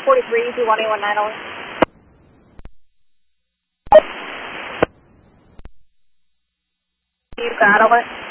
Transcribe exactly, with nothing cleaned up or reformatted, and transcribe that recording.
forty-three, two one eight one nine over. You got over.